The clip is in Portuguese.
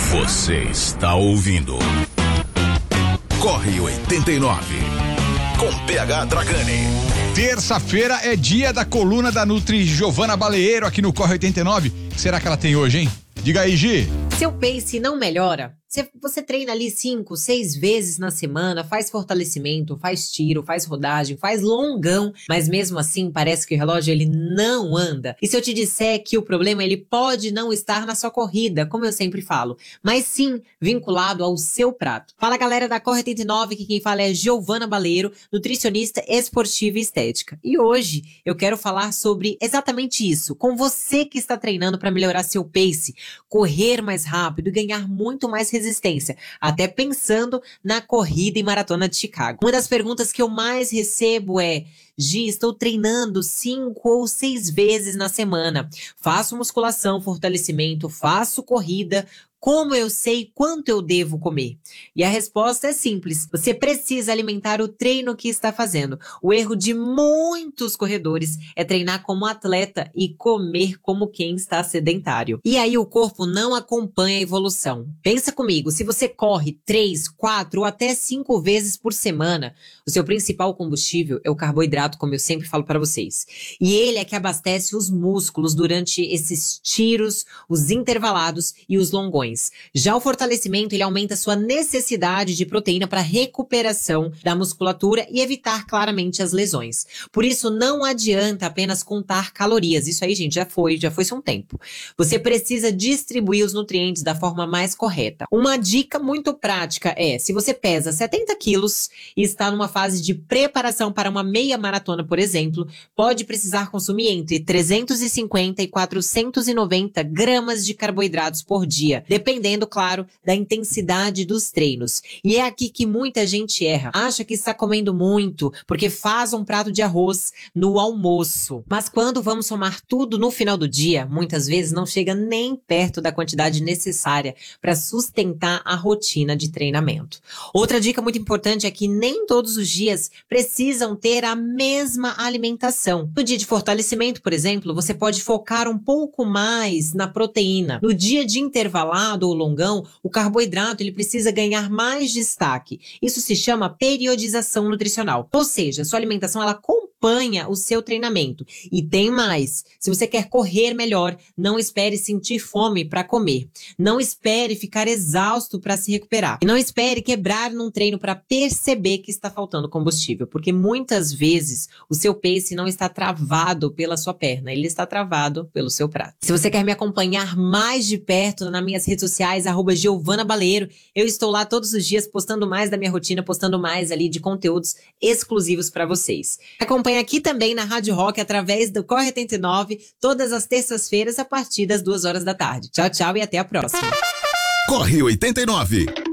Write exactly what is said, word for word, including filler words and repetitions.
Você está ouvindo Corre oitenta e nove com P H Dragani. Terça-feira é dia da coluna da Nutri Giovana Baleiro aqui no Corre oitenta e nove. O que será que ela tem hoje, hein? Diga aí, Gi. Seu pace não melhora? Você, você treina ali cinco, seis vezes na semana, faz fortalecimento, faz tiro, faz rodagem, faz longão, mas mesmo assim parece que o relógio ele não anda. E se eu te disser que o problema ele pode não estar na sua corrida, como eu sempre falo, mas sim vinculado ao seu prato. Fala galera da Corre oitenta e nove, que quem fala é Giovana Baleiro, nutricionista esportiva e estética. E hoje eu quero falar sobre exatamente isso, com você que está treinando para melhorar seu pace, correr mais rápido e ganhar muito mais resistência, até pensando na corrida e maratona de Chicago. Uma das perguntas que eu mais recebo é: Gi, estou treinando cinco ou seis vezes na semana, faço musculação, fortalecimento, faço corrida, como eu sei quanto eu devo comer? E a resposta é simples. Você precisa alimentar o treino que está fazendo. O erro de muitos corredores é treinar como atleta e comer como quem está sedentário. E aí o corpo não acompanha a evolução. Pensa comigo, se você corre três, quatro ou até cinco vezes por semana, o seu principal combustível é o carboidrato, como eu sempre falo para vocês. E ele é que abastece os músculos durante esses tiros, os intervalados e os longões. Já o fortalecimento, ele aumenta a sua necessidade de proteína para recuperação da musculatura e evitar claramente as lesões. Por isso, não adianta apenas contar calorias. Isso aí, gente, já foi, já foi-se um tempo. Você precisa distribuir os nutrientes da forma mais correta. Uma dica muito prática é, se você pesa setenta quilos e está numa fase de preparação para uma meia maratona, por exemplo, pode precisar consumir entre trezentos e cinquenta e quatrocentos e noventa gramas de carboidratos por dia, dependendo, claro, da intensidade dos treinos. E é aqui que muita gente erra. Acha que está comendo muito porque faz um prato de arroz no almoço. Mas quando vamos somar tudo no final do dia, muitas vezes não chega nem perto da quantidade necessária para sustentar a rotina de treinamento. Outra dica muito importante é que nem todos os dias precisam ter a mesma alimentação. No dia de fortalecimento, por exemplo, você pode focar um pouco mais na proteína. No dia de intervalar ou longão, o carboidrato ele precisa ganhar mais destaque. Isso se chama periodização nutricional. Ou seja, sua alimentação ela acompanha o seu treinamento. E tem mais. Se você quer correr melhor, não espere sentir fome para comer. Não espere ficar exausto para se recuperar. E não espere quebrar num treino para perceber que está faltando combustível, porque muitas vezes o seu pace não está travado pela sua perna, ele está travado pelo seu prato. Se você quer me acompanhar mais de perto nas minhas redes sociais, arroba Giovana Baleiro. Eu estou lá todos os dias postando mais da minha rotina, postando mais ali de conteúdos exclusivos para vocês. Acompanhe aqui também na Rádio Rock através do Corre oitenta e nove, todas as terças-feiras a partir das duas horas da tarde. Tchau, tchau e até a próxima. Corre oitenta e nove.